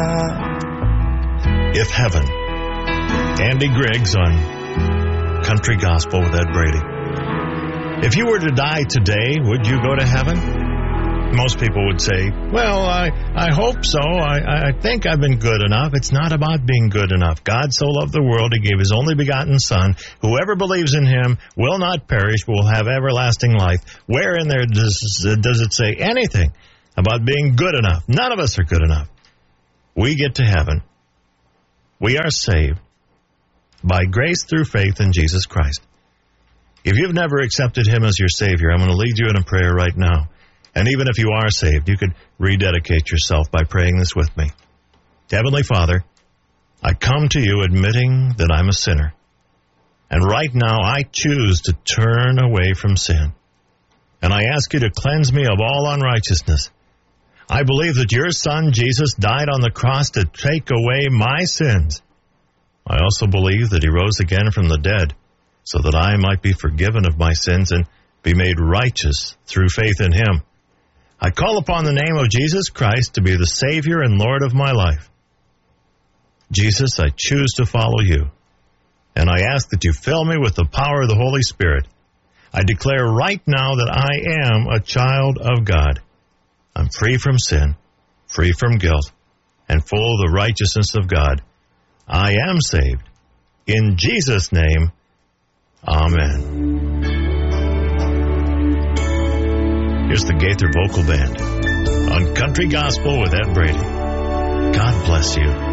If heaven. Andy Griggs on Country Gospel with Ed Brady. If you were to die today, would you go to heaven? Most people would say, well, I hope so. I think I've been good enough. It's not about being good enough. God so loved the world, he gave his only begotten Son. Whoever believes in him will not perish, but will have everlasting life. Where in there does it say anything about being good enough? None of us are good enough. We get to heaven. We are saved by grace through faith in Jesus Christ. If you've never accepted him as your Savior, I'm going to lead you in a prayer right now. And even if you are saved, you could rededicate yourself by praying this with me. Heavenly Father, I come to you admitting that I'm a sinner. And right now I choose to turn away from sin. And I ask you to cleanse me of all unrighteousness. I believe that your Son, Jesus, died on the cross to take away my sins. I also believe that he rose again from the dead so that I might be forgiven of my sins and be made righteous through faith in him. I call upon the name of Jesus Christ to be the Savior and Lord of my life. Jesus, I choose to follow you, and I ask that you fill me with the power of the Holy Spirit. I declare right now that I am a child of God. I'm free from sin, free from guilt, and full of the righteousness of God. I am saved. In Jesus' name, amen. Here's the Gaither Vocal Band on Country Gospel with Ed Brady. God bless you.